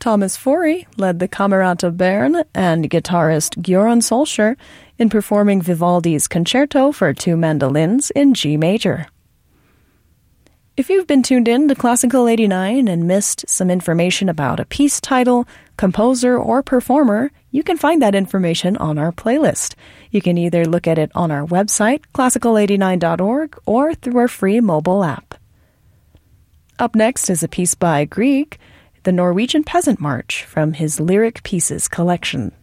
Thomas Forey led the Camerata Bern and guitarist Göran Solskjaer in performing Vivaldi's Concerto for Two Mandolins in G major. If you've been tuned in to Classical 89 and missed some information about a piece title, composer, or performer, you can find that information on our playlist. You can either look at it on our website, classical89.org, or through our free mobile app. Up next is a piece by Grieg, the Norwegian Peasant March from his Lyric Pieces collection.